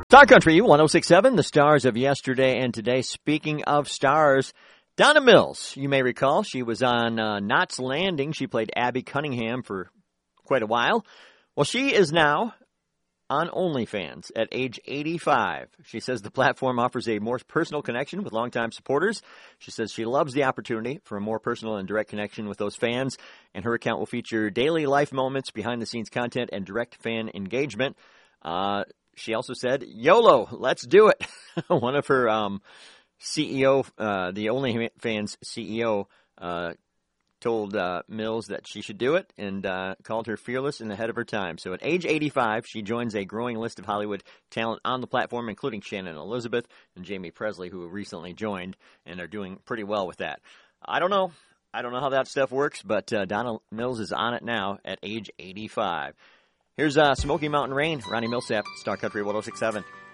Star Country 106.7, the stars of yesterday and today. Speaking of stars, Donna Mills, you may recall, she was on Knots Landing. She played Abby Cunningham for quite a while. Well, she is now on OnlyFans at age 85. She says the platform offers a more personal connection with longtime supporters. She says she loves the opportunity for a more personal and direct connection with those fans, and her account will feature daily life moments, behind-the-scenes content, and direct fan engagement. She also said, YOLO, let's do it. One of her CEO, the OnlyFans CEO, told Mills that she should do it and called her fearless and ahead of her time. So at age 85, she joins a growing list of Hollywood talent on the platform, including Shannon Elizabeth and Jamie Presley, who recently joined and are doing pretty well with that. I don't know how that stuff works, but Donna Mills is on it now at age 85. Here's Smoky Mountain Rain, Ronnie Millsap, Star Country 106.7.